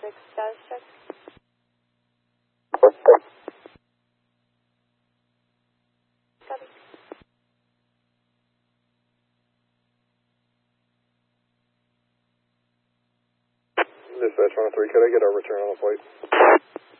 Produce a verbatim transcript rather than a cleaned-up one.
six, status check. Copy. Dispatch one oh three, could I get a return on the plate?